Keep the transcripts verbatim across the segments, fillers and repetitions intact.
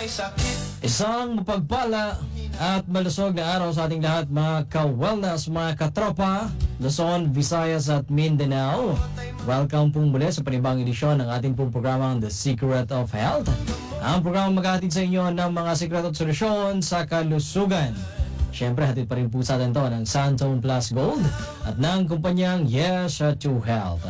may sakit. Isang mapagpala at malusog na araw sa ating lahat, mga ka-wellness, mga katropa, Luzon, Visayas at Mindanao. Welcome pong muli sa panibang edisyon ng ating pong programang The Secret of Health. Ang programang maghahatid sa inyo ng mga sikreto at solusyon sa kalusugan. Siyempre, hatid pa rin po sa atin to ng Santone Plus Gold at ng kumpanyang Yes to Health.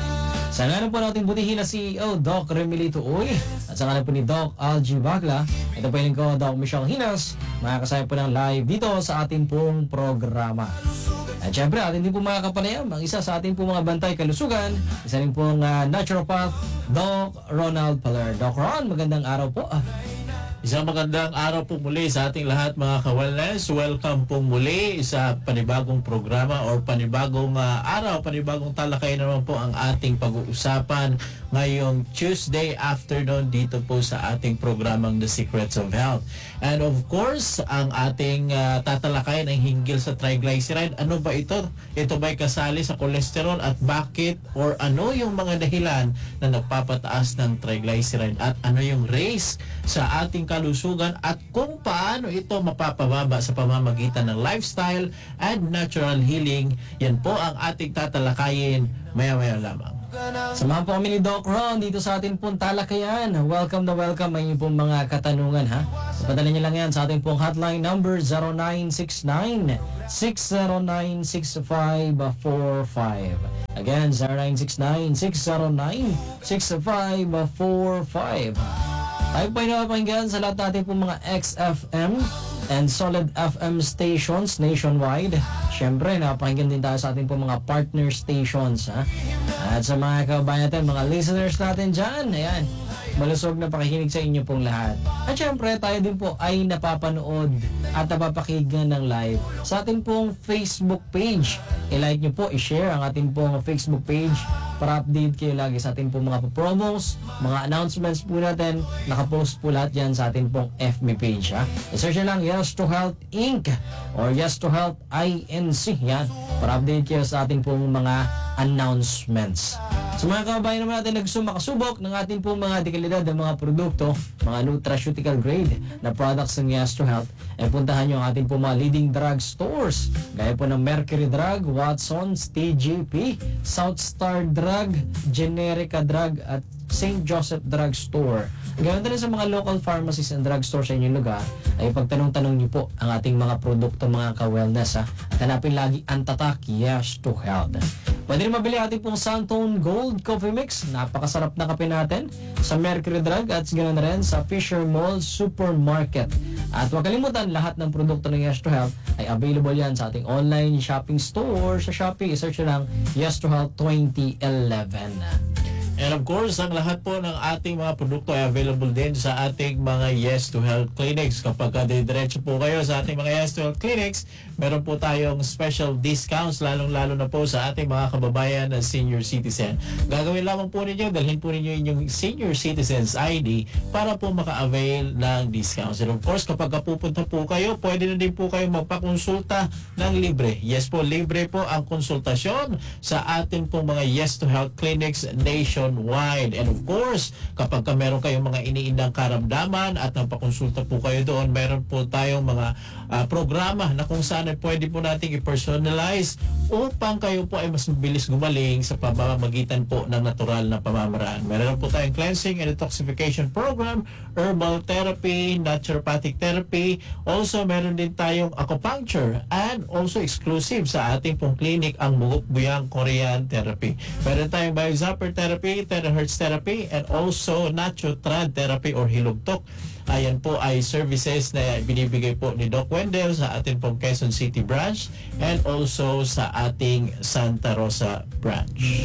Sa ngalan po natin butihin na C E O, Doc Remilito Uy, at sa ngalan po ni Doc Algie Bagla, ito po yung ko, Doc Michelle Hinas, makakasaya po ng live dito sa ating pong programa. At syempre, atin din po mga kapanayam, ang isa sa ating pong mga bantay kalusugan, isa rin pong uh, naturopath, Doc Ronald Paler. Doc Ron, magandang araw po. Ah. Isang magandang araw po muli sa ating lahat, mga ka-wellness. Welcome po muli sa panibagong programa or panibagong uh, araw, panibagong talakayan naman po ang ating pag-uusapan ngayong Tuesday afternoon dito po sa ating programang The Secrets of Health. And of course, ang ating uh, tatalakayan ay hinggil sa triglyceride. Ano ba ito? Ito ba'y kasali sa cholesterol at bakit or ano yung mga dahilan na nagpapataas ng triglyceride at ano yung race sa ating kalusugan at kung paano ito mapapababa sa pamamagitan ng lifestyle and natural healing. Yan po ang ating tatalakayin maya-maya lamang. Samahan po kami ni Doc Ron dito sa ating pong talakayan. Welcome na welcome ang inyong pong mga katanungan, ha. Padala niyo lang yan sa ating pong hotline number zero nine six nine, six zero nine, six five four five. Again, zero nine six nine, six zero nine, six five four five. Tayo po ay napapakinggan sa lahat natin pong mga X F M and Solid F M stations nationwide. Siyempre, napapakinggan din tayo sa ating pong mga partner stations, ha? At sa mga kabayan natin, mga listeners natin dyan, ayan, malusog na pakikinig sa inyo pong lahat. At syempre, tayo din po ay napapanood at napapakinggan ng live sa ating pong Facebook page. I-like nyo po, i-share ang ating pong Facebook page para update kayo lagi sa ating pong mga promos, mga announcements po natin. Nakapost po lahat yan sa ating pong F B page, ha. I-search lang Yes to Health Incorporated or Yes to Health I N C, yan, para update kayo sa ating pong mga announcements. Sa mga kababayan naman natin na gusto makasubok ng ating pong mga dekalidad ng mga produkto, mga nutraceutical grade na products ng Yes to Health, ay puntahan nyo ang ating pong mga leading drug stores gaya po ng Mercury Drug, Watson's, T G P, South Star Drug, Generica Drug at Saint Joseph Drug Store. Ganoon din sa mga local pharmacies and drug stores sa inyong lugar, ay pagtanong-tanong nyo po ang ating mga produkto, mga ka-wellness, ha? At hanapin lagi ang tatak Yes to Health. Pwede rin mabili ating pong Santone Gold Coffee Mix. Napakasarap na kape natin sa Mercury Drug at ganoon rin sa Fisher Mall Supermarket. At huwag kalimutan, lahat ng produkto ng Yes to Health ay available yan sa ating online shopping store. Sa Shopee, i-search lang Yes to Health twenty eleven. And of course, ang lahat po ng ating mga produkto ay available din sa ating mga Yes to Health clinics. Kapag diretso po kayo sa ating mga Yes to Health clinics, meron po tayong special discounts, lalong-lalo na po sa ating mga kababayan na senior citizen. Gagawin lamang po ninyo, dalhin po ninyo inyong senior citizens I D para po maka-avail ng discounts. And of course, kapag pupunta po kayo, pwede na din po kayo magpakonsulta ng libre. Yes po, libre po ang konsultasyon sa ating pong mga Yes to Health clinics nation wide. And of course, kapag ka meron kayong mga iniindang karamdaman at napakonsulta po kayo doon, meron po tayong mga uh, programa na kung saan ay pwede po nating i-personalize upang kayo po ay mas mabilis gumaling sa pamamagitan po ng natural na pamamaraan. Meron po tayong cleansing and detoxification program, herbal therapy, naturopathic therapy. Also, meron din tayong acupuncture and also exclusive sa ating pong clinic ang Mugok Buyang Korean therapy. Meron tayong biozapper therapy, terahertz therapy, and also natutrad therapy or hilugtok. Ayan po ay services na binibigay po ni Doc Wendell sa ating pong Quezon City branch and also sa ating Santa Rosa branch.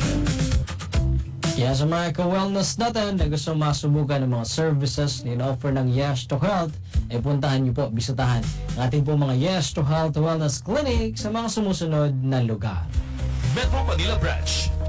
Kaya sa mga ka-wellness natin na gusto masubukan ng mga services na in-offer ng Yes to Health, ay puntahan niyo po, bisitahan ang ating po mga Yes to Health Wellness Clinic sa mga sumusunod na lugar. Metro Manila Branch,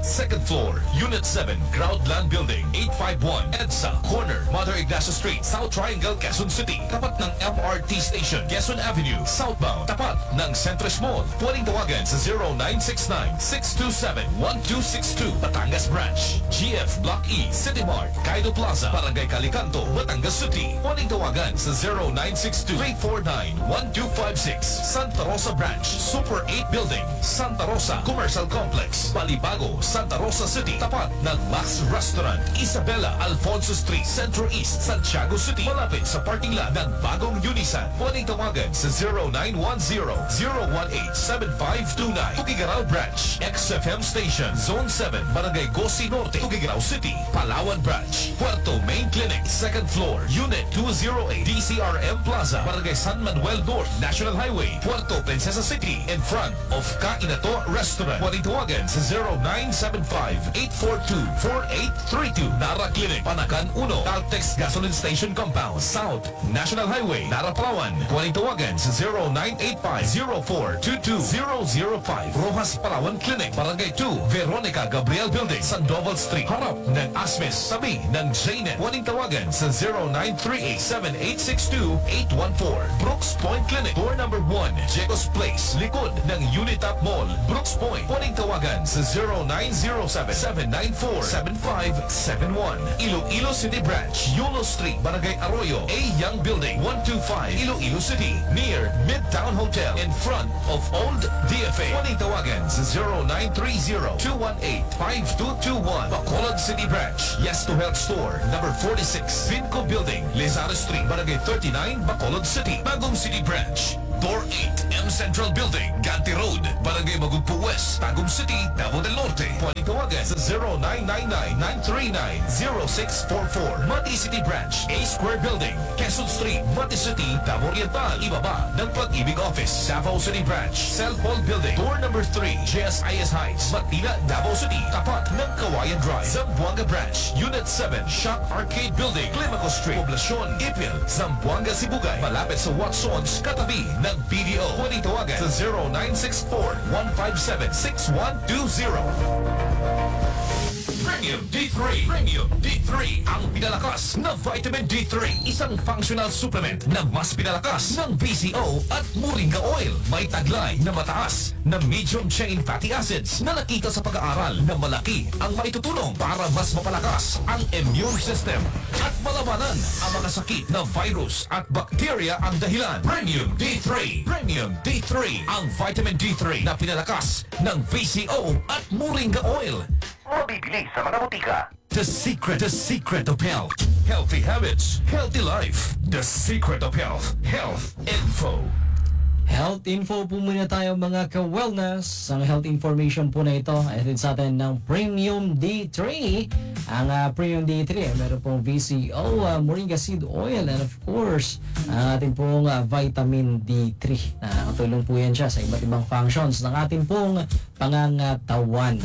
second floor, Unit seven, Groundland Building, eight fifty-one, EDSA, corner, Mother Ignacio Street, South Triangle, Quezon City. Tapat ng M R T Station, Quezon Avenue, southbound. Tapat ng Centris Mall. Pwedeng tawagan sa zero nine six nine, six two seven, one two six two. Batangas Branch, G F Block E, City Mart, Kaido Plaza, Barangay Calicanto, Batangas City. Pwedeng tawagan sa zero nine six two, three four nine, one two five six. Santa Rosa Branch, Super eight Building, Santa Rosa Commercial Complex, Balibago, Santa Rosa City. Tapat ng Max Restaurant, Isabela, Alfonso Street, Centro East, Santiago City. Malapit sa parking lot ng bagong Unisan. Pwedeng tawagan sa zero nine one zero, zero one eight, seven five two nine. Tugigarao Branch, X F M Station, Zone seven, Barangay Gosi Norte, Tugigarao City. Palawan Branch, Puerto Main Clinic, second floor, Unit two oh eight, D C R M Plaza, Barangay San Manuel North, National Highway, Puerto Princesa City, in front of Kainato Restaurant. Pwedeng tawagan sa zero nine seven five, eight four two, four eight three two. Nara Clinic, Panakan one, Caltex Gasoline Station Compound, South, National Highway, Nara Palawan. Pwedeng tawagan sa zero nine eight five, zero four two two zero zero five. Rojas Palawan Clinic, Barangay two, Veronica Gabriel Building, Sandoval Street, harap ng Asmes, sabi ng J N E T. Pwedeng tawagan sa zero nine three eight, seven eight six two, eight one four. Brooks Point Clinic, door number one, Jegos Place, likod ng Unitap Mall, Brooks Point. Pwedeng tawagan sa zero nine zero seven, seven nine four, seven five seven one. Iloilo City Branch, Yulo Street, Barangay Arroyo, A Young Building, one two five, Iloilo City, near Midtown Hotel, in front of Old D F A. Pwedeng tawagan sa zero nine three zero, two one eight, five two two one. Bacolod City Branch, Yes to Health Store, number forty-six, Vinco Building, Lizardo Street, Barangay thirty-nine, Bacolod City. Bagong City Branch, Door eight, M Central Building, Ganti Road, Barangay Magugpo West, Tagum City, Davao del Norte. Pwedeng tawagan sa zero nine nine nine, nine three nine, zero six four four. Mati City Branch, A Square Building, Quezon Street, Mati City, Davao Oriental. Ibaba ng Pag-ibig Office, Davao City Branch, Cell Phone Building, door number three, J S I S Heights, Matina, Davao City. Tapat ng Kawayan Drive, Zamboanga Branch, Unit seven, Shop Arcade Building, Climaco Street, Poblacion, Ipil, Zamboanga, Sibugay. Malapit sa Watsons, katabi ng B D O. Pwedeng tawagan sa zero nine six four, one five seven, six one two zero. Premium D three. Premium D three. Ang pinalakas na vitamin D three. Isang functional supplement na mas pinalakas ng B C O at Moringa Oil. May taglay na mataas na medium chain fatty acids na nakita sa pag-aaral na malaki ang maitutulong para mas mapalakas ang immune system at malabanan ang mga sakit na virus at bacteria ang dahilan. Premium D three. Premium D three. Ang vitamin D three na pinalakas ng B C O at Moringa Oil. Mabibili sa mga butika. The secret, the secret of health. Healthy habits, healthy life. The secret of health. Health info. Health info po muna tayo mga ka-wellness. Ang health information po na ito ay din sa atin ng Premium D three. Ang uh, Premium D three ay meron pong V C O, uh, Moringa Seed Oil, and of course, ang ating pong uh, vitamin D three. Uh, katulong po yan siya sa iba't ibang functions ng ating pong pangangatawan.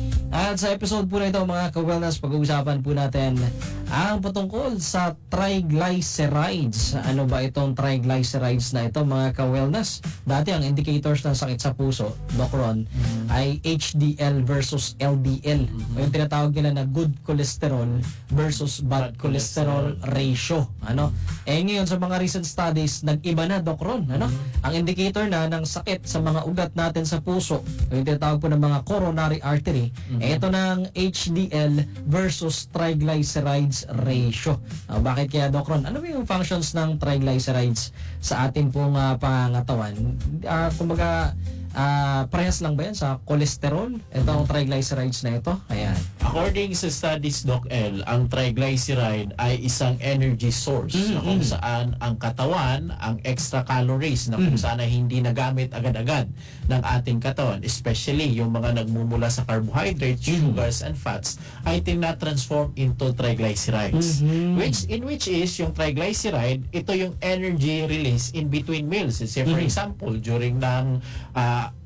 At sa episode po na ito mga ka-wellness, pag-uusapan po natin ang patungkol sa triglycerides. Ano ba itong triglycerides na ito mga ka-wellness? Dati ang indicators ng sakit sa puso, Doc Ron, mm-hmm. ay H D L versus L D L. Mm-hmm. Yung tinatawag nila na good cholesterol versus bad, bad cholesterol, cholesterol ratio. Ano? Eh ngayon sa mga recent studies, nag-iba na Doc Ron. Ano? Mm-hmm. Ang indicator na ng sakit sa mga ugat natin sa puso, yung tinatawag po ng mga coronary artery, mm-hmm. ito ng H D L versus triglycerides ratio. Uh, bakit kaya Doc Ron? Ano ba yung functions ng triglycerides sa ating pong uh, pangatawan? Uh, kumbaga, uh, parehas lang ba yan sa cholesterol? Itong triglycerides na ito? Ayan. According sa studies, Doc L, ang triglyceride ay isang energy source Mm-hmm. na kung saan ang katawan, ang extra calories na kung saan ay hindi nagamit agad-agad ng ating katawan, especially yung mga nagmumula sa carbohydrates, Mm-hmm. sugars, and fats, ay tina-transform into triglycerides. Mm-hmm. Which, in which is, yung triglyceride, ito yung energy release in between meals. Say, for Mm-hmm. example, during ng uh,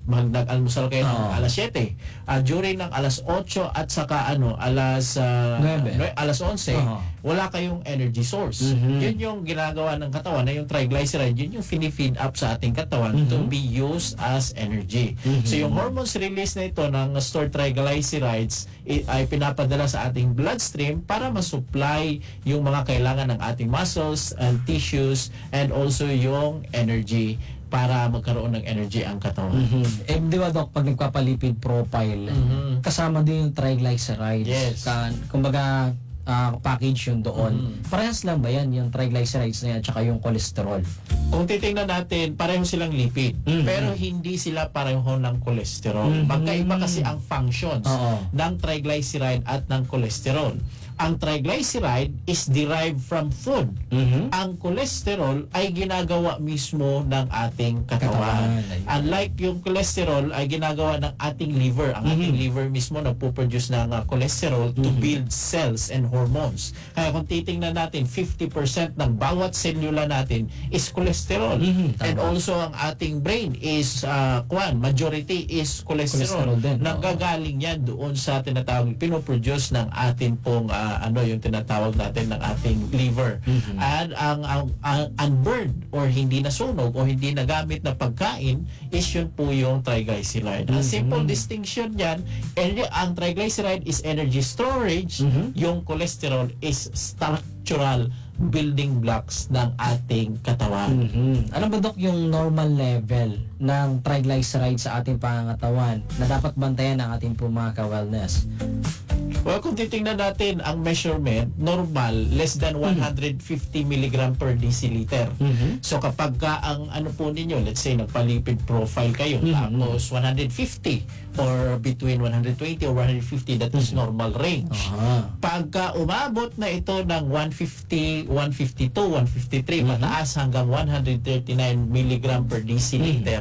mag- nag-almusal kayo ng Oo. alas siyete. Uh, during ng alas otso at saka ano, alas uh, Nuebe. nue- alas onse, Oo. wala kayong energy source. Mhm. Yun yung ginagawa ng katawan na yung triglyceride, yun yung fini-feed up sa ating katawan Mhm. to be used as energy. Mhm. So yung hormones release na ito ng stored triglycerides i- ay pinapadala sa ating bloodstream para ma-supply yung mga kailangan ng ating muscles and tissues and also yung energy para magkaroon ng energy ang katawan. Mhm. Eh, di ba, Doc, pag nagpapalipid profile, Mhm. kasama din yung triglycerides. Yes. Ka, kumbaga, ah, package yun doon. Mhm. Parehas lang ba yan, yung triglycerides na yan, tsaka yung cholesterol? Kung titingnan natin, pareho silang lipid, Mhm. pero hindi sila pareho ng cholesterol. Mhm. Magkaiba kasi ang functions Oo. ng triglyceride at ng cholesterol. Ang triglyceride is derived from food. Mhm. Ang cholesterol ay ginagawa mismo ng ating katawan. Katawan, ayun. Unlike yung cholesterol ay ginagawa ng ating liver. Ang Mhm. ating liver mismo nagpo-produce ng uh, cholesterol to Mhm. build cells and hormones. Kaya kung titingnan natin, fifty percent ng bawat selula natin is cholesterol. Mhm, tama. And also ang ating brain is uh, kwan, majority is cholesterol. Cholesterol din, oo. Nanggagaling yan doon sa tinatawag pinoproduce ng atin pong uh, ano yung tinatawag natin ng ating liver. Mhm. And ang, ang, ang unburned or hindi nasunog o hindi nagamit na pagkain is yun po yung triglyceride. Ang Mhm. simple distinction yan, and ang triglyceride is energy storage, Mhm. yung cholesterol is structural building blocks ng ating katawan. Mhm. Ano ba, Doc, yung normal level ng triglycerides sa ating pangangatawan na dapat bantayan ng ating po mga ka-wellness? Well, kung titingnan natin ang measurement, normal, less than one hundred fifty milligram per deciliter. Mhm. So kapag ka ang ano po ninyo, let's say nagpa-lipid profile kayo, Mhm. tapos one hundred fifty or between one hundred twenty or one hundred fifty, that is normal range. Ah. Pagka umabot na ito ng one fifty, one fifty-two, one fifty-three, Mhm. mataas hanggang one hundred thirty-nine milligram per deciliter,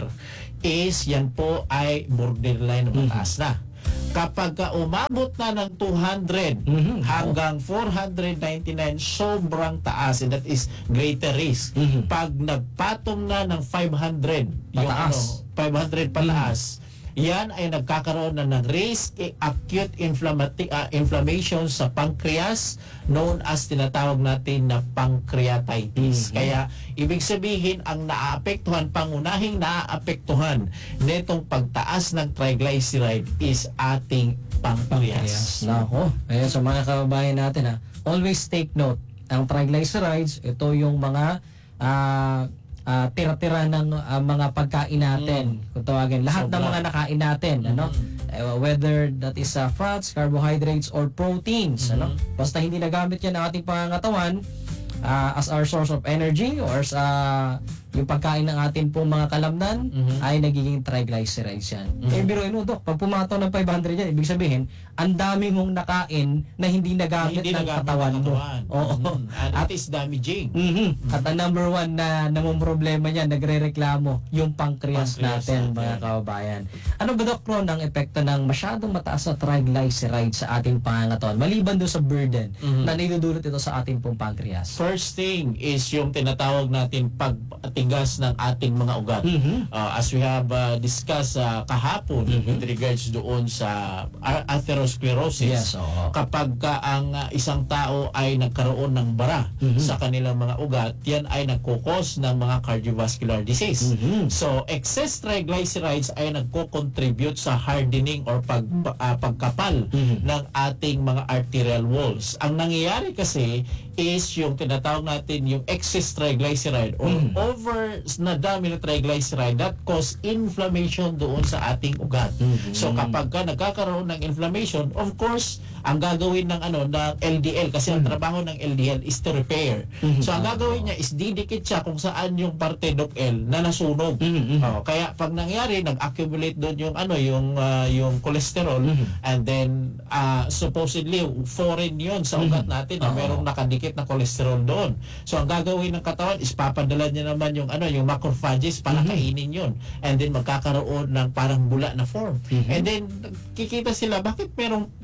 is yan po ay borderline na mataas na. Kapag ka umabot na ng two hundred Mhm. hanggang four hundred ninety-nine, sobrang taas, and that is greater risk. Mhm. Pag nagpatong na ng five hundred, yung Pataas. ano, five hundred pataas, yan ay nagkakaroon na ng risk eh, acute inflammati- ah, inflammation sa pancreas, known as tinatawag natin na pancreatitis. Mhm. Kaya ibig sabihin ang naaapektuhan, pangunahing naaapektuhan netong pagtaas ng triglyceride is ating pancreas. Nako. Ayan, sa mga kababayan natin, ha, always take note. Ang triglycerides, ito yung mga ah, ah, tira-tira ng ah, mga pagkain natin. Kung tawagin, lahat ng Sobra. mga nakain natin, ano? Eh, whether that is uh, fats, carbohydrates, or proteins, ano? Basta hindi nagamit yan ng ating pangangatawan ah, as our source of energy or sa yung pagkain ng atin pong mga kalamnan Mhm. ay nagiging triglycerides yan. Mhm. Eh, biruin mo, Dok, pag pumataw ng five hundred yan, ibig sabihin, ang dami mong nakain na hindi nagamit Hindi ng nagamit katawan ng mo. katawan. Oo. Mhm. And it is damaging. Mhm. At ang number one na namang problema niyan, nagre-reklamo, yung pancreas, Pancreas natin, natin. mga kababayan. Ano ba, Dok, Ron, ang epekto ng masyadong mataas na triglycerides sa ating pangangatawan, maliban doon sa burden Mhm. na nidudulot ito sa ating pong pancreas? First thing is yung tinatawag natin pagtigas ng ating mga ugat. Mhm. Uh, as we have uh, discussed uh, kahapon Mhm. with regards doon sa a- atherosclerosis, Yes, oo. kapag ka ang uh, isang tao ay nagkaroon ng bara Mhm. sa kanilang mga ugat, yan ay nagkukos ng mga cardiovascular disease. Mhm. So, excess triglycerides ay nagko-contribute sa hardening or pag, ah, pagkapal Mhm. ng ating mga arterial walls. Ang nangyayari kasi is yung tinatawag natin yung excess triglyceride or Mhm. over na dami na triglyceride that cause inflammation doon sa ating ugat. Mhm. So, kapag ka nagkakaroon ng inflammation, of course, ang gagawin ng ano ng L D L, kasi ang trabaho ng L D L is to repair. Mhm. So, ang gagawin niya is didikit siya kung saan yung parte ng L na nasunog. Mhm. Oh, kaya pag nangyari, nag-accumulate doon yung ano, yung ah, yung cholesterol, Mhm. and then ah, supposedly foreign yun sa ugat Mhm. natin na Oo. merong nakadikit na cholesterol doon. So, ang gagawin ng katawan is papadala niya naman yung ano, yung macrophages para Mhm. kainin yun. And then magkakaroon ng parang bula na form. Mhm. And then kikita sila, bakit merong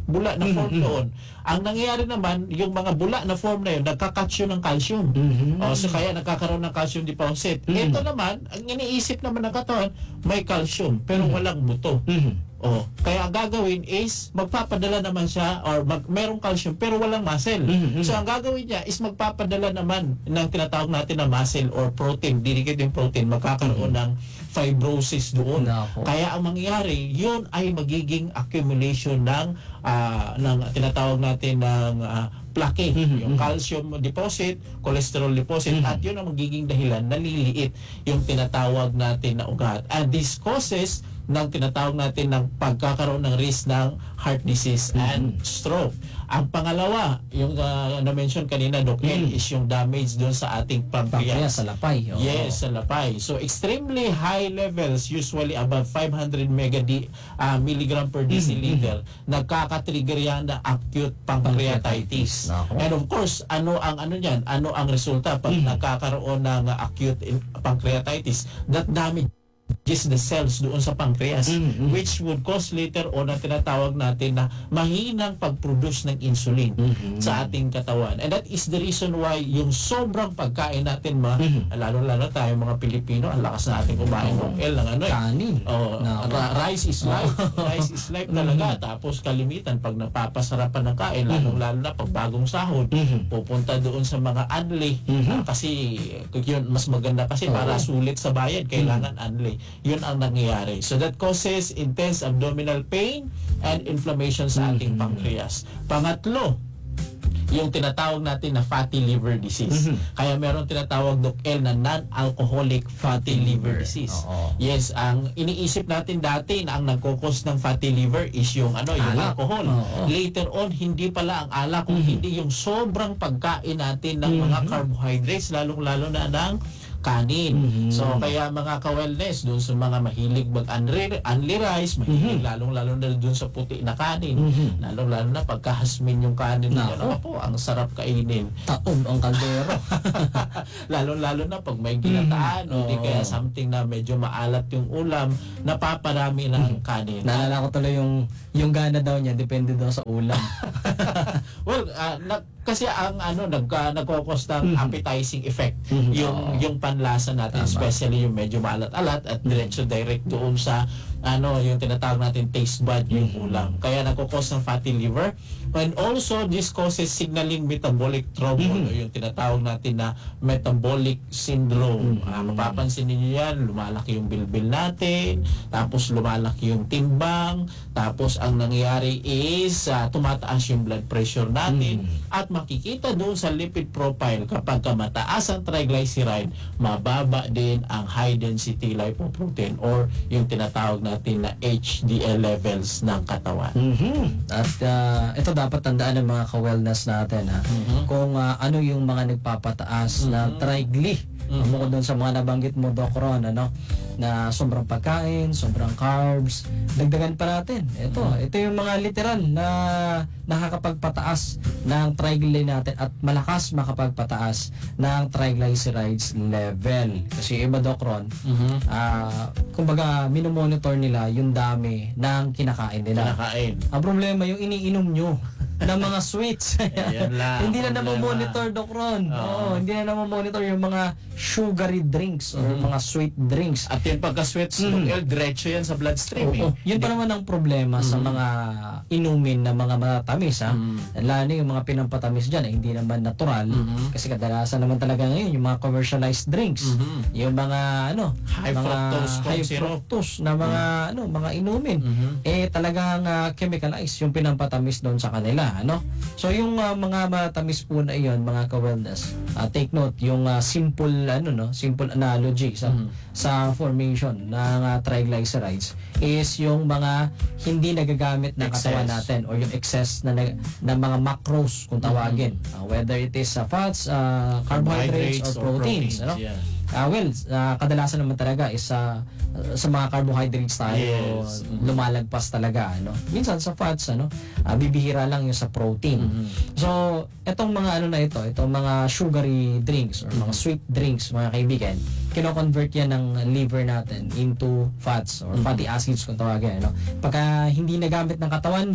bula na form Mhm. doon. Ang nangyayari naman, yung mga bula na form na yun, nagka-catch yun ng calcium. Mhm. Oh, so kaya nagkakaroon ng calcium deposit. Mhm. Ito naman, ang iniisip naman ng katawan, may calcium pero Mhm. walang buto. Mhm. Oh, kaya ang gagawin is magpapadala naman siya or mag, merong calcium pero walang muscle. Mhm. So ang gagawin niya is magpapadala naman ng tinatawag natin na muscle or protein, dedicated yung protein, magkakaroon ng fibrosis doon. Nako. Kaya ang mangyayari, yun ay magiging accumulation ng ah, ng tinatawag natin ng ah, plaque, Mhm. yung calcium deposit, cholesterol deposit, Mhm. at yun ang magiging dahilan na liliit yung tinatawag natin na ugat. And this causes ng tinatawag natin ng pagkakaroon ng risk ng heart disease and stroke. Ang pangalawa, yung uh, na-mention kanina, Doc El, Mhm. is yung damage doon sa ating Pankreas pancreas. sa lapay. Oo. Yes, sa lapay. So extremely high levels, usually above five hundred mega di, ah, milligram per deciliter, nagkaka-trigger yan ng acute pancreatitis. Nako. And of course, ano ang ano niyan? Ano ang resulta pag Mhm. nagkakaroon ng ah, acute in- pancreatitis? That damage is the cells doon sa pancreas, Mhm. which would cause later on na tinatawag natin na mahinang pag-produce ng insulin Mhm. sa ating katawan. And that is the reason why yung sobrang pagkain natin, ma, Mhm. lalo-lalo tayo mga Pilipino, ang lakas natin kumain ng L ng ano eh. Kanin. Oh, Nako. ra- rice is life. Rice is life talaga. Tapos kalimitan pag napapasarapan ng kain, lalong-lalo na pag bagong sahod, Mhm. pupunta doon sa mga anli. Mhm. Ah, kasi yun, mas maganda kasi Oo. para sulit sa bayad, kailangan anli. Yun ang nangyayari. So that causes intense abdominal pain and inflammation sa ating Mhm. pancreas. Pangatlo, yung tinatawag natin na fatty liver disease. Mhm. Kaya meron tinatawag, Doc El, na non-alcoholic fatty liver disease. Oo. Yes, ang iniisip natin dati na ang nagkukos ng fatty liver is yung ano, yung Alak. alcohol. Oo. Later on, hindi pala ang alak, kung Mhm. hindi yung sobrang pagkain natin ng mga Mhm. carbohydrates, lalong-lalo na ng kanin. Mhm. So kaya mga ka-wellness doon sa mga mahilig mag unli, unli rice, mahilig Mhm. lalong-lalo na doon sa puti na kanin. Mhm. Lalong-lalo na pagkahasmin yung kanin nila. Nako. Naku po, ang sarap kainin. Taon ang kaldero. Lalo-lalo na pag may ginataan o di Oo. kaya something na medyo maalat yung ulam, napaparami ng kanin. Naalala ko tuloy yung yung gana daw niya depende daw sa ulam. Well, ah, na- kasi ang ano nag uh, nagkokos ng Mhm. appetizing effect Mhm. yung Oo. yung panlasa natin, Tama. especially yung medyo maalat-alat at diretso direct doon sa ano yung tinatawag natin taste bud yung Mhm. ulam. Kaya nagkokos ng fatty liver, and also this causes signaling metabolic trouble Mhm. o yung tinatawag natin na metabolic syndrome. Mhm. Ah, mapapansin niyo yan, lumalaki yung bilbil natin, tapos lumalaki yung timbang, tapos ang nangyayari is ah, tumataas yung blood pressure natin, Mhm. at makikita doon sa lipid profile kapag ka mataas ang triglyceride, mababa din ang high density lipoprotein or yung tinatawag natin na H D L levels ng katawan. Mhm. At ah, ito dapat tandaan ng mga ka-wellness natin ha. Mhm. Kung ah, ano yung mga nagpapataas ng Mhm. trigly. Mhm. Bukod doon sa mga nabanggit mo, Doc Ron, ano, na sobrang pagkain, sobrang carbs, dagdagan pa natin. Ito, Mhm. ito yung mga literal na nakakapagpataas ng trigly natin at malakas makapagpataas ng triglycerides level. Kasi iba, Doc Ron, Mhm. ah, kumbaga minomonitor nila yung dami ng kinakain nila. Kinakain. Ang problema yung iniinom nyo ng mga sweets. Ayan lang, Hindi na problema. namomonitor, Doc Ron. Oo. Oo, hindi na namomonitor yung mga sugary drinks or Mhm. mga sweet drinks. At yung pagka-sweats, Mhm. Doc El, diretso yan sa bloodstream. Oo, eh. yun pa naman ang problema sa Mhm. mga inumin na mga matatamis ha. Mhm. Lalo na yung mga pinampatamis dyan ay hindi naman natural. Mhm. Kasi kadalasan naman talaga ngayon yung mga commercialized drinks. Mhm. Yung mga ano, High mga fructose corn high syrup. fructose na mga ano, mga inumin. Mhm. Eh talagang ah, chemicalized yung pinampatamis doon sa kanila, ano? So yung ah, mga matamis po na iyon, mga ka-wellness, ah, take note yung ah, simple ano no, simple analogy sa Mhm. sa formation ng ah, triglycerides is yung mga hindi nagagamit ng katawan Excess. natin or yung excess na, na, na mga macros kung tawagin. Ah, whether it is sa fats, ah, carbohydrates, or proteins, ano? Yeah. Ah, well, ah, kadalasan naman talaga is sa sa mga carbohydrates tayo Yes. Mhm. lumalagpas talaga, ano. Minsan sa fats, ano, ah, bibihira lang yung sa protein. Mhm. So, etong mga ano na ito, itong mga sugary drinks or mga sweet drinks, mga kaibigan, kino-convert yan ng liver natin into fats or Mhm. fatty acids kung tawagin, ano. Pagka hindi nagamit ng katawan mo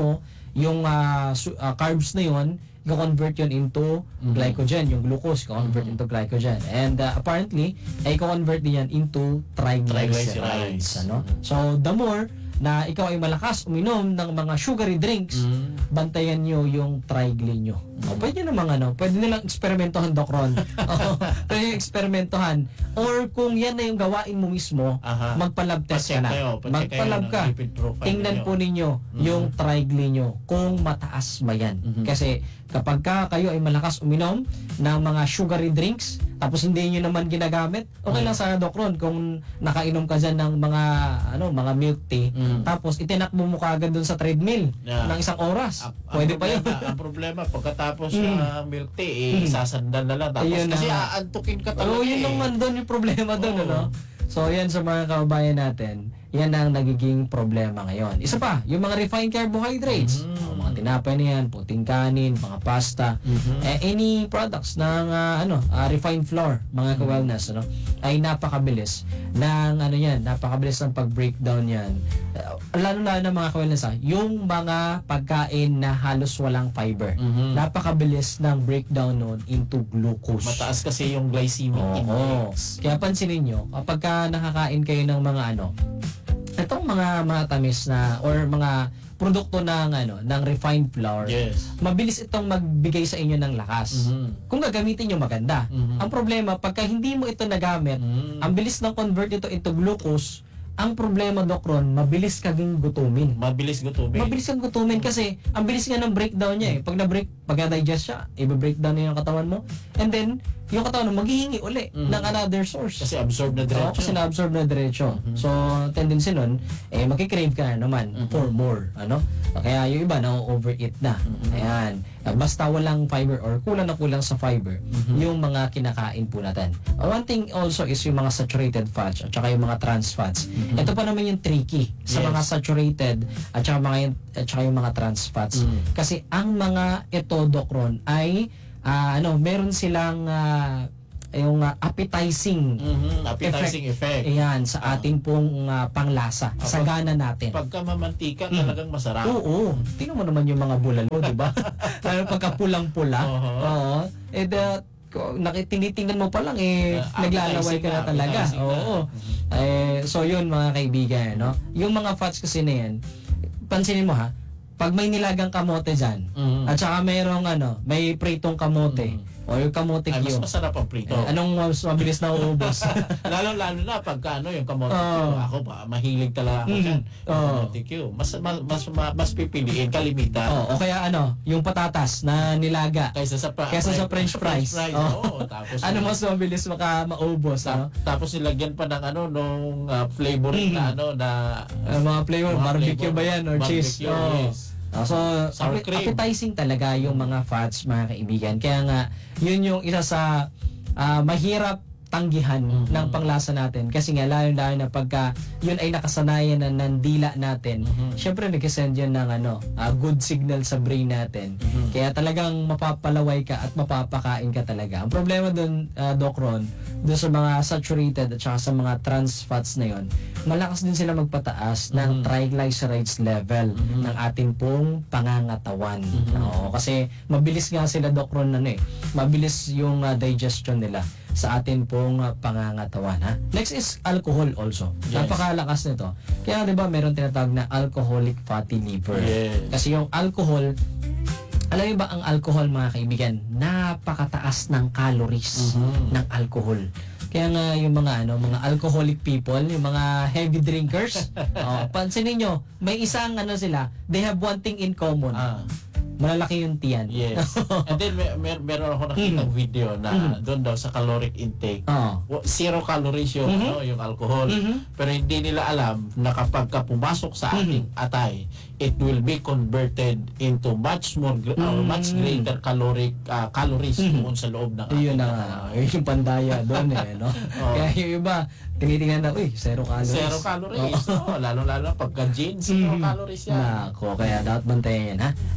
yung ah, su- ah, carbs na yun, i-convert yun into glycogen, yung glucose, i-convert into glycogen. And uh, apparently, ay i-convert din yan into triglycerides. Triglycerides. Ano? So, the more na ikaw ay malakas uminom ng mga sugary drinks, bantayan nyo yung trigly nyo. O, pwede namang ano, pwede nilang eksperimentohan, Doc Ron. O, pwede nilang eksperimentohan. Or kung yan na yung gawain mo mismo, Aha. magpa-lab test Pa-check ka na. kayo, pa-check Magpa-lab kayo ng ka. lipid profile Tingnan ninyo. po ninyo yung trigly nyo kung mataas ba yan. Kasi kapag ka kayo ay malakas uminom ng mga sugary drinks, tapos hindi nyo naman ginagamit, okay lang sana, Doc Ron, kung nakainom ka dyan ng mga ano mga milk tea, Mm. tapos itinakbo mo kaagad dun sa treadmill Yeah. ng isang oras. Ang- ang Pwede pa yun. problema- Ang problema, pagkatapos Mm. ng milk tea, eh, Mm. sasandal na lang. Tapos Ayun na kasi nga. aantukin ka talaga Oo, yun eh. naman doon yung problema doon, Oo. ano? So, yan sa mga kababayan natin, yan ang nagiging problema ngayon. Isa pa, yung mga refined carbohydrates. Mm. O, mga tinapay na yan, puting kanin, mga pasta, Mhm. eh, any products ng ah, ano, ah, refined flour, mga ka-wellness, ano, ay napakabilis ng ano yan, napakabilis ng pag-breakdown yan. Uh, lalo-lalo na mga ka-wellness, ah, yung mga pagkain na halos walang fiber. Mhm. Napakabilis ng breakdown nun into glucose. Mataas kasi yung glycemic Oo. index. Kaya pansinin nyo, kapag ka nakakain kayo ng mga ano, itong mga matamis na or mga produkto ng ano, ng refined flour, Yes. mabilis itong magbigay sa inyo ng lakas. Mhm. Kung gagamitin nyo maganda. Mhm. Ang problema, pagka hindi mo ito nagamit, Mhm. ang bilis ng convert ito into glucose, ang problema, Doc Ron, mabilis kaging gutumin. Mabilis gutumin. Mabilis kang gutumin kasi ang bilis nga ng breakdown niya eh. Pag na-break, pag na-digest siya, i-breakdown na yung katawan mo. And then, yung katawan mo maghihingi uli Mhm. ng another source. Kasi absorb na Oo, diretso. kasi na-absorb na diretso. So, tendency nun, eh, magkikrave ka na naman for more. Ano? Kaya yung iba, na-overeat na. Ayan. Basta walang fiber or kulang na kulang sa fiber, yung mga kinakain po natin. Uh, one thing also is yung mga saturated fats at saka yung mga trans fats. Ito pa naman yung tricky sa Yes. mga saturated at saka, mga, at saka yung mga trans fats. Mm. Kasi ang mga ito, Doc Ron, ay ah, ano, meron silang ah, yung ah, appetizing Mhm. Appetizing effect. ayan sa ating pong ah, panglasa, Ah, sa gana natin. Pagka mamantika, talagang masarap. Oo, tingnan mo naman yung mga bulalo, di ba? Lalo pagka pulang-pula. Oo. Oo. Eh, the, ko- naki- tinitingnan mo pa lang, eh, Ah, naglalaway ka na appetizing na, talaga. appetizing na. Oo. Eh, so yun mga kaibigan, no? Yung mga fats kasi na yan, pansinin mo ha, pag may nilagang kamote dyan, Mhm. at saka mayroong ano, may pritong kamote, o yung kamote Ay, mas Q, masarap ang prito. eh, anong mas mabilis na uubos? Lalo-lalo na pagka ano, yung kamote Oo. Q. Ako ba, mahilig talaga ako Mhm. dyan. Yung Oo. kamote Q. Mas, mas, mas, mas, mas pipiliin, kalimitan. oh, o kaya ano, yung patatas na nilaga. Kaysa sa, pa, Kaysa sa french fries. Oh. Oo, tapos, Ano mas mabilis maka maubos, ano? ta- tapos nilagyan pa ng ano, nung uh, flavoring na Mhm. ano, na Ang mga flavor, mga barbecue flavor. ba yan or cheese? Barbecue, Oo. yes. Ah, so, Sour appe- cream. appetizing talaga yung mga fats, mga kaibigan. Kaya nga, yun yung isa sa ah, mahirap tanggihan Mhm. ng panglasa natin. Kasi nga, lalo-lalo na pagka yun ay nakasanayan na ng dila natin, Mhm. syempre nag-send yun ng ano, ah, good signal sa brain natin. Mhm. Kaya talagang mapapalaway ka at mapapakain ka talaga. Ang problema dun, ah, Doc Ron, dun sa mga saturated at saka sa mga trans fats na yun, malakas din sila magpataas ng Mhm. triglycerides level Mhm. ng ating pong pangangatawan. Mhm. Oo, kasi mabilis nga sila, Doc Ron, ano eh, mabilis yung ah, digestion nila sa atin pong ah, pangangatawan. Ha? Next is alcohol also. Yes. Napakalakas nito. Kaya 'di ba meron tinatawag na alcoholic fatty liver. Yes. Kasi yung alcohol, alam niyo ba ang alcohol, mga kaibigan, napakataas ng calories Mhm. ng alcohol. Kaya nga yung mga ano, mga alcoholic people, yung mga heavy drinkers, oh, pansinin nyo, may isang ano sila, they have one thing in common. Ah, Malalaki yung tiyan. yes. And then mer mer meron ako nakitang video na doon daw sa caloric intake. Oo. wa- Zero calories yung, Mhm. ano, yung alcohol. Mhm. Pero hindi nila alam na kapag ka pumasok sa ating atay, it will be converted into much more gr- or much Mm. greater caloric uh, calories Mhm. doon sa loob ng Yun ating na nga, katawan. yun yung pandaya doon eh, no? Oo. Kaya yung iba, tinitingnan na, uy, zero calories. Zero calories. Oo. Oh, lalo-lalo pagka gin, zero Mhm. calories yan. Nako, kaya dapat bantayan yan, ha? And uh,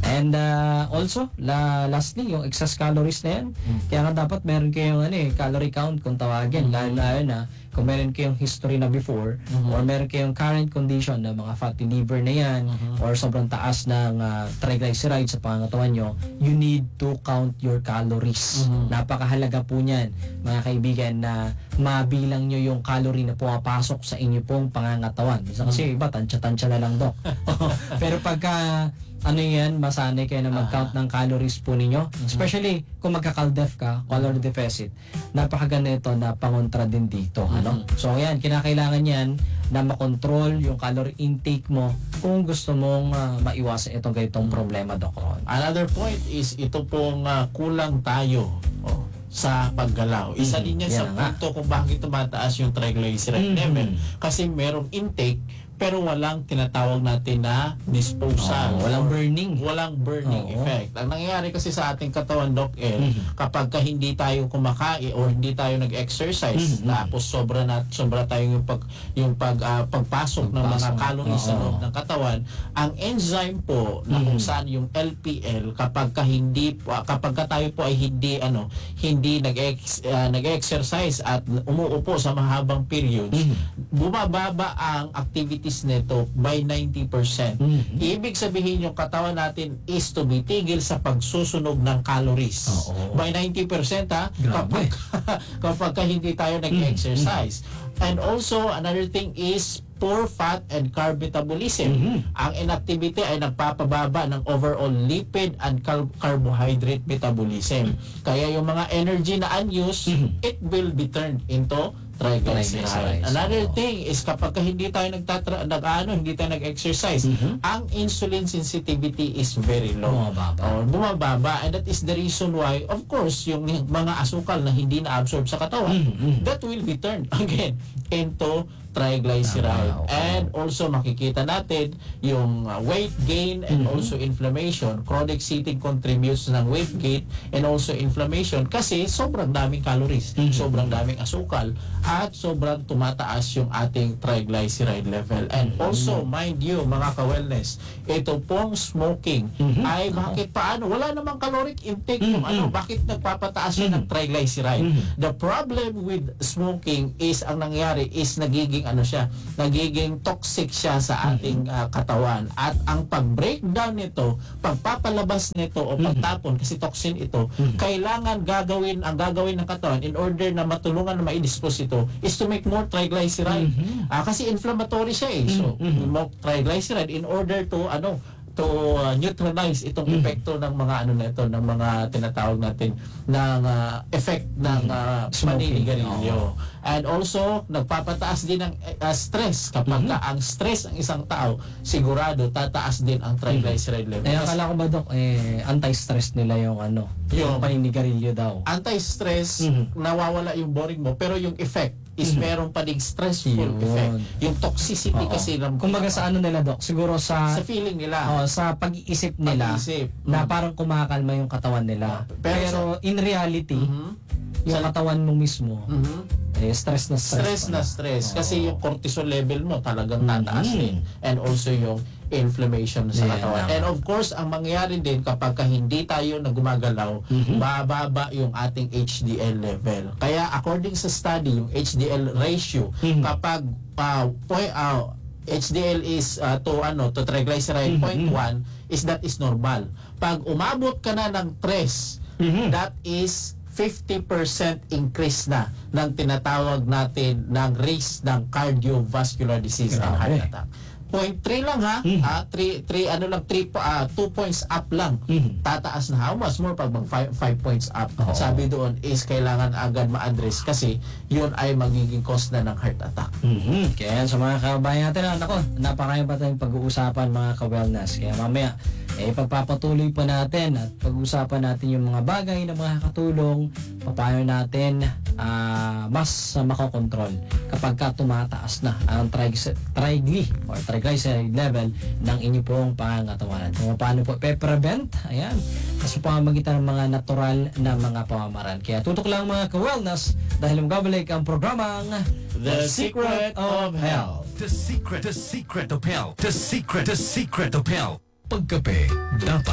uh, also, la, lastly, yung excess calories na yan. Kaya nga dapat meron kayong ano, eh, calorie count kung tawagin. Lalo na na kung meron kayong history na before or meron kayong current condition na mga fatty liver na yan or sobrang taas ng uh, triglycerides sa pangangatawan nyo, you need to count your calories. Napakahalaga po niyan, mga kaibigan, na mabilang nyo yung calorie na pumapasok sa inyo pong pangangatawan. Kasi iba, tansya-tansya na lang, Dok. Pero pagka ano yan, masanay kayo na mag-count ng calories po ninyo. Especially kung magka-caldef ka, calorie deficit, napakaganda ito na pangontra din dito. Ano? So yan, kinakailangan yan na makontrol yung calorie intake mo kung gusto mong uh, maiwasan itong ganitong problema, Doc Ron. Another point is ito pong uh, kulang tayo oh, sa paggalaw. Isa Mhm. din yan Yan sa na nga. punto kung bakit tumataas yung triglyceride Mhm. level. Kasi merong intake pero walang tinatawag natin na disposal. Oh, walang or burning. Walang burning Oo. effect. Ang nangyayari kasi sa ating katawan, Doc El, Mhm. kapag ka hindi tayo kumakain or hindi tayo nag-exercise, Mhm. tapos sobra na sobra tayo yung pag yung pag ah, pagpasok ng mga Pagpasok. calories sa Oo. loob ng katawan, ang enzyme po na kung Mhm. saan yung L P L kapag ka hindi po- kapag ka tayo po ay hindi ano hindi nag-ex, ah, nag-exercise at umuupo sa mahabang periods, Mhm. bumababa ang activities nito by ninety percent. Mhm. Ibig sabihin yung katawan natin is tumitigil sa pagsusunog ng calories. Oo. By ninety percent ha, Grabe. kapag, kapag ka hindi tayo nag-exercise. And also, another thing is poor fat and carb metabolism. Mhm. Ang inactivity ay nagpapababa ng overall lipid and car- carbohydrate metabolism. Kaya yung mga energy na unused, Mhm. it will be turned into triglyceride. Triglycerides. Another Oo. thing is kapag ka hindi tayo nagtatra nag ano, hindi tayo nag-exercise, Mhm. ang insulin sensitivity is very low. Bumababa. Oh, bumababa, and that is the reason why, of course, yung mga asukal na hindi na-absorb sa katawan, Mhm. that will be turned again into triglyceride. Ah, okay. And also makikita natin yung uh, weight gain and Mhm. also inflammation. Chronic sitting contributes ng weight gain and also inflammation kasi sobrang daming calories, Mhm. sobrang daming asukal, at sobrang tumataas yung ating triglyceride level. And also, mind you, mga ka-wellness, ito pong smoking Mhm. ay bakit paano? Wala namang caloric intake yung Mhm. ano, bakit nagpapataas yun ng triglyceride? Mhm. The problem with smoking is, ang nangyari is nagiging ano siya, nagiging toxic siya sa ating uh, katawan. At ang pag-breakdown nito, pagpapalabas nito o pagtapon, kasi toxin ito, kailangan gagawin, ang gagawin ng katawan in order na matulungan na ma-dispose ito is to make more triglyceride. Ah, kasi inflammatory siya eh. So, more triglyceride in order to ano, to uh, neutralize itong epekto ng mga ano na ito, ng mga tinatawag natin ng uh, effect ng uh, Smoking. paninigarilyo. And also, nagpapataas din ng uh, stress. Kapag ka ang stress ng isang tao, sigurado tataas din ang triglyceride level. Eh, Kasi akala ko ba, Dok, eh, anti-stress nila yung ano, yung Yung- paninigarilyo daw. anti-stress, Mhm. nawawala yung boring mo, pero yung effect is meron pa ding stressful Yun. effect. Yung toxicity Oo. kasi ng Kumbaga sa ano nila, Dok, siguro sa sa feeling nila. oh, sa pag-iisip nila Pag-iisip. na Mm. parang kumakalma yung katawan nila. Oh, pero Pero, in reality, Mhm. yung Sa- katawan mo mismo, Mhm. eh, stress na stress. Stress na pala. stress. Oo. Kasi yung cortisol level mo talagang tataas Mhm. din. And also yung inflammation sa Yeah, katawan. tama. And of course, ang mangyayari din kapag ka hindi tayo na gumagalaw, Mhm. bababa yung ating H D L level. Kaya according sa study, yung H D L ratio, Mhm. kapag uh, point, uh, H D L is uh, to ano to triglyceride Mhm. point one is that is normal. Pag umabot ka na ng tres, Mhm. that is fifty percent increase na ng tinatawag natin ng risk ng cardiovascular disease and heart Grabe. attack. point three lang ha. Mhm. Ah, three, three, ano lang, three, ah, two points up lang. Mhm. Tataas na. How much more pag mag five, five points up? Oo. Sabi doon is kailangan agad ma-address kasi yun ay magiging cause na ng heart attack. Mhm. Kaya sa mga kabayan natin, ah, nako, napakarami pa tayong pag-uusapan mga ka-wellness. Kaya mamaya, eh, pagpapatuloy pa natin at pag-usapan natin yung mga bagay na makakatulong, paano natin ah, mas uh, makokontrol kapag ka tumataas na ang triglyc- trigly or triglyceride level ng inyo pong pangangatawanan. Kung paano po pe-prevent, ayan, sa pamamagitan ng mga natural na mga pamamaraan. Kaya tutok lang mga ka-wellness dahil magabalik ang programang The Secret of Health. The secret, the secret of health. The secret, the secret of health. Pagkape, dapat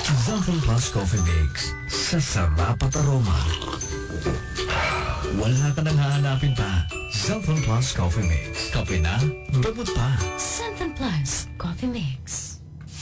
Zafran Plus Coffee Mix. Sa sarap at aroma. Wala ka nang hahanapin pa. Zafran Plus Coffee Mix. Kape na, bebot pa. Seven Plus Coffee Mix.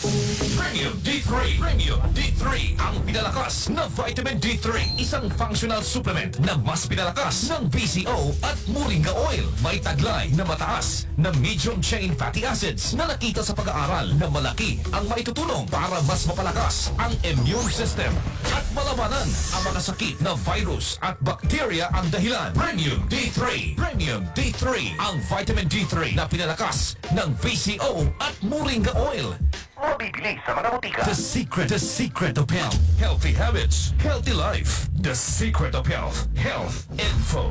Premium D three. Premium D three ang pinalakas na vitamin D three. Isang functional supplement na mas pinalakas ng B C O at Moringa Oil. May taglay na mataas na medium chain fatty acids na nakita sa pag-aaral na malaki ang maitutulong para mas mapalakas ang immune system at malabanan ang mga sakit na virus at bacteria ang dahilan. Premium D three. Premium D three ang vitamin D three na pinalakas ng B C O at Moringa Oil. Mabibili sa mga butika. The secret, the secret of health. Healthy habits, healthy life. The secret of health. Health info.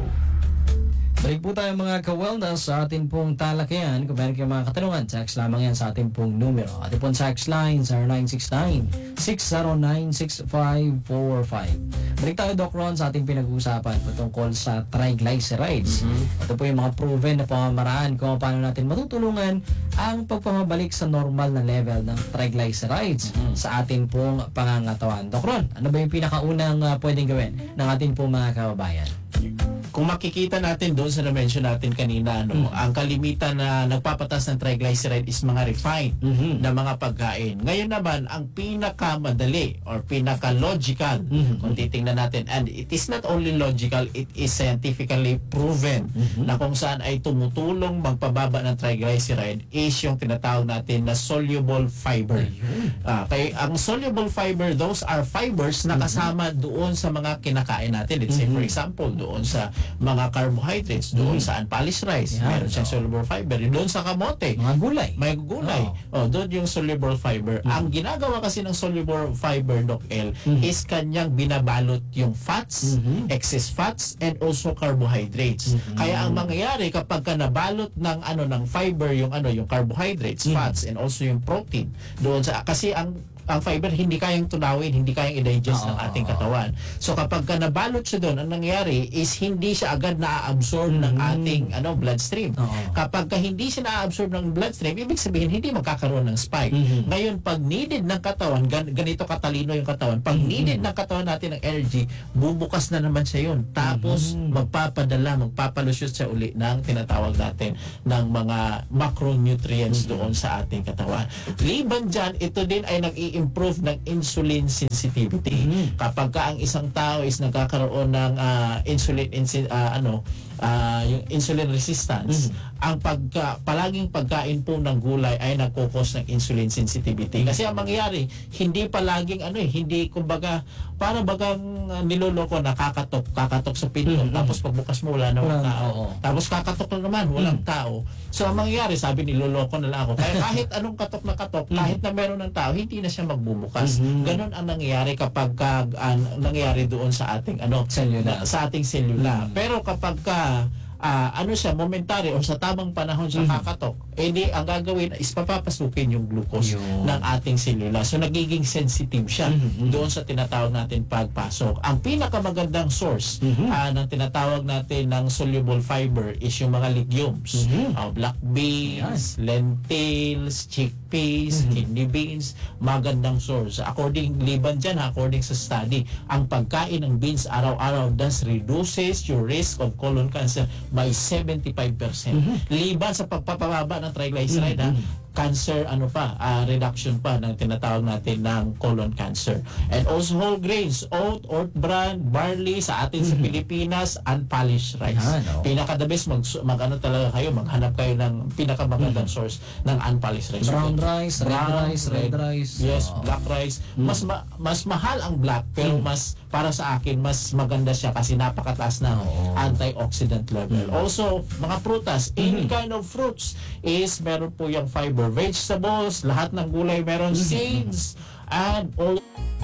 Balik po tayo mga ka-wellness sa atin pong talakayan. Kung meron kayong mga katanungan, text lamang yan sa ating pong numero. Ating pong text line zero nine six nine, six zero nine, six five four five. Balik tayo, Doc Ron, sa ating pinag-uusapan patungkol sa triglycerides. Mm-hmm. Ito po yung mga proven na pamamaraan kung paano natin matutulungan ang pagpamabalik sa normal na level ng triglycerides mm-hmm. sa ating pong pangangatawan. Doc Ron, ano ba yung pinakaunang uh, pwedeng gawin ng ating pong mga kababayan? Kung makikita natin doon sa na-mention natin kanina, no, Mm. ang kalimitan na nagpapatas ng triglyceride is mga refined Mhm. na mga pagkain. Ngayon naman, ang pinakamadali or pinaka-logical, Mhm. kung titingnan natin, and it is not only logical, it is scientifically proven Mhm. na kung saan ay tumutulong magpababa ng triglyceride is yung tinatawag natin na soluble fiber. Ah, kaya ang soluble fiber, those are fibers na kasama doon sa mga kinakain natin. Let's say, for example, doon sa mga carbohydrates, doon sa unpolished rice, Yeah, meron siyang soluble fiber. Doon sa kamote, Mga gulay. may gulay. Oh, doon yung soluble fiber. Ang ginagawa kasi ng soluble fiber, Doc L, is kanyang binabalot yung fats, excess fats, and also carbohydrates. Kaya ang mangyayari kapag ka nabalot ng ano ng fiber yung ano yung carbohydrates, fats, and also yung protein doon sa kasi ang ang fiber hindi kayang tunawin, hindi kayang i-digest ng ating katawan. So kapag ka nabalot siya doon, ang nangyayari is hindi siya agad na-absorb ng ating ano bloodstream. Oo. Kapag ka hindi siya na-absorb ng bloodstream, ibig sabihin hindi magkakaroon ng spike. Ngayon, pag needed ng katawan, gan- ganito katalino yung katawan, pag needed ng katawan natin ng energy, bubukas na naman siya yun. Tapos magpapadala, magpapalusot siya uli ng tinatawag natin ng mga macronutrients doon sa ating katawan. Liban dyan, ito din ay nag-i-improve ng insulin sensitivity. Kapag ka ang isang tao is nagkakaroon ng ah, insulin insi- ah, ano ah, yung insulin resistance, ang pagka palaging pagkain po ng gulay ay nagkukos ng insulin sensitivity. Kasi ang mangyayari, hindi palaging ano eh, hindi kumbaga para bagang uh, niloloko, nakakatok, kakatok sa pinto, tapos pagbukas mo wala namang Walang- tao. oo. Tapos kakatok na naman, walang tao. So ang mangyayari, sabi niloloko na lang ako. Kaya kahit anong katok na katok, kahit na meron ng tao, hindi na siya magbubukas. Ganon ang nangyayari kapag ka, ang nangyayari doon sa ating ano, Cellula. na- sa ating selula. Pero kapag ka ah, ano siya, momentary o sa tamang panahon siya kakatok, eh di, ang gagawin is papapasukin yung glucose Yun. ng ating selula. So nagiging sensitive siya doon sa tinatawag natin pagpasok. Ang pinakamagandang source ah, ng tinatawag natin ng soluble fiber is yung mga legumes. Ah, black beans, lentils, chickpeas, kidney beans, magandang source. According, liban dyan, ha, according sa study, ang pagkain ng beans araw-araw thus reduces your risk of colon cancer by seventy-five percent. Liban sa pagpapababa ng triglyceride, ha, cancer ano pa, ah, reduction pa ng tinatawag natin ng colon cancer. And also whole grains, oat, oat bran, barley, sa atin sa Pilipinas, unpolished rice. Yan, oh. Pinaka-the best, mag, mag ano talaga kayo, maghanap kayo ng pinakamagandang source ng unpolished rice. Brown rice, red Brown, rice, red rice. Yes, Oh. black rice. Mas ma- mas mahal ang black, pero mas para sa akin mas maganda siya kasi napakataas ng Oo. antioxidant level. Also, mga prutas, any kind of fruits is meron po yung fiber. Vegetables, lahat ng gulay meron seeds, and all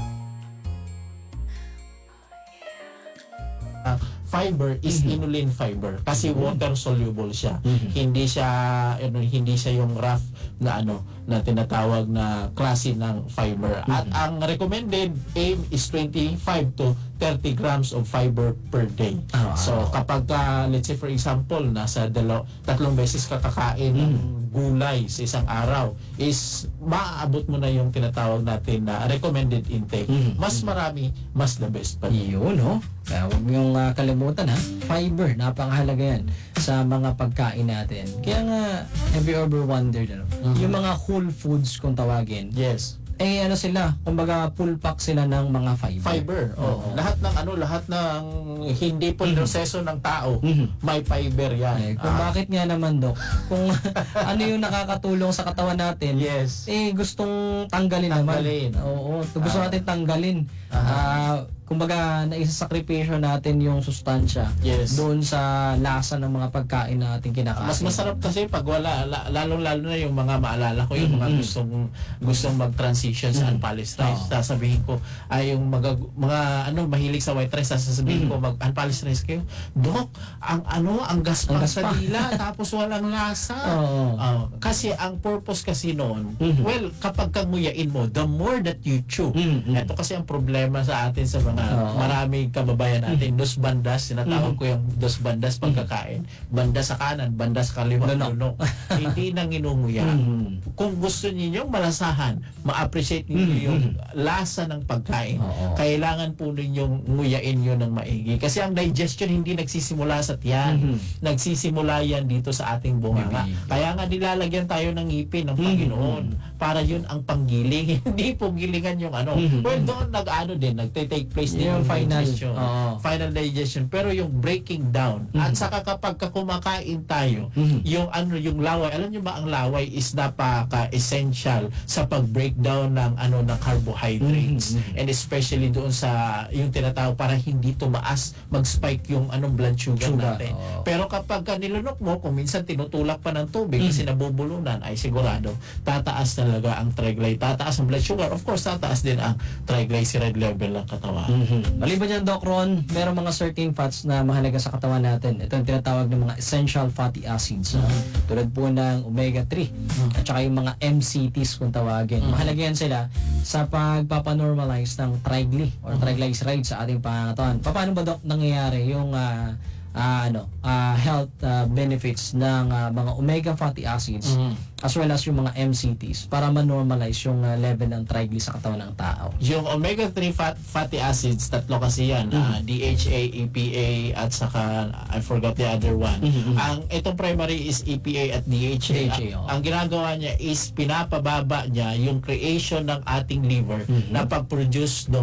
uh, fiber is inulin fiber kasi water soluble siya. Hindi siya ano, hindi siya yung rough na ano na tinatawag na klase ng fiber. At ang recommended aim is twenty-five to thirty grams of fiber per day. Ah, So kapag ka, let's say for example, nasa dalaw, tatlong beses ka kakain ng gulay sa isang araw, is maaabot mo na yung tinatawag natin na recommended intake. Mm. Mas marami, mas the best pa rin. Yun, no? Kaya huwag niyong ah, kalimutan, ha? Fiber, napakahalaga yan sa mga pagkain natin. Kaya nga, have you ever wondered, ano? Yung mga whole foods kung tawagin, Yes. eh ano sila, kumbaga full pack sila ng mga fiber. Fiber. Oh. Lahat ng ano, lahat ng hindi po proseso ng tao, Mhm. may fiber yan. Eh, kung Ah, bakit nga naman, Dok, kung ano yung nakakatulong sa katawan natin, Yes. eh gustong tanggalin, Tanggalin. naman. Oo, gusto Ah. natin tanggalin. Ah, kumbaga, naisasakripisyo natin yung sustansya Yes. doon sa lasa ng mga pagkain na ating kinakain. Mas masarap kasi pag wala, la- lalong-lalo na yung mga maalala ko, yung mga Mhm. gustong gustong mag-transition sa Mhm. unpolished rice. Oo. Sasabihin ko, ay yung mga, mga ano, mahilig sa white rice, sasabihin ko, mag unpolished rice kayo. Dok, ang ano, ang gaspang Ang sa gaspang. dila, tapos walang lasa. Oo. Ah, kasi ang purpose kasi noon, Mhm. well, kapag kanguyain mo, the more that you chew, Mhm. ito kasi ang problema sa atin sa mga Oo. maraming kababayan natin, dos bandas, sinatawag ko yung dos bandas pagkakain. Banda sa kanan, banda sa kaliwa, Lunok. lunok. Hindi nang inunguya. Mhm. Kung gusto niyo malasahan, ma-appreciate niyo yung lasa ng pagkain, Oo. kailangan po ninyong nguyain yun ng maigi. Kasi ang digestion hindi nagsisimula sa tiyan. Mhm. Nagsisimula yan dito sa ating bunganga. Bibig. Kaya nga nilalagyan tayo ng ngipin ng Mhm. Panginoon para yun ang panggiling. Hindi po gilingan yung ano. Mhm. Well, doon nag-ano din, nagte-take place din Yung yung final. digestion. Oo. Final digestion. Pero yung breaking down, Mhm. at saka kapag ka kumakain tayo, Mhm. yung ano, yung laway, alam niyo ba ang laway is napaka-essential sa pag-breakdown ng ano ng carbohydrates. Mhm. And especially doon sa yung tinatawag para hindi tumaas, mag-spike yung anong blood sugar, Sugar, natin. oo. Pero kapag ka nilunok mo, kung minsan tinutulak pa ng tubig kasi nabubulunan, ay sigurado tataas talaga ang triglyceride, tataas ang blood sugar. Of course, tataas din ang triglyceride level ng katawan. Mhm. Maliban dyan, Doc Ron, meron mga certain fats na mahalaga sa katawan natin. Ito ang tinatawag ng mga essential fatty acids. ah. Tulad po ng omega three at saka yung mga M C Ts kung tawagin. Mahalaga yan sila sa pagpapanormalize ng trigly or triglycerides sa ating pangangatawan. Paano ba, Doc, nangyayari yung ah, ah, ano, ah, health ah, benefits ng ah, mga omega fatty acids as well as yung mga M C Ts para ma-normalize yung ah, level ng trigly sa katawan ng tao? Yung omega three fat, fatty acids, tatlo kasi yan, ah, D H A, E P A, at saka, I forgot the other one. Ang itong primary is E P A at D H A. D H A, Ang- oo. Ang ginagawa niya is pinapababa niya yung creation ng ating liver na pag-produce ng